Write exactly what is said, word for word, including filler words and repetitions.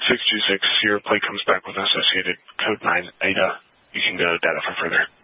six two six, your plate comes back with an associated code nine A D A. You can go data for further.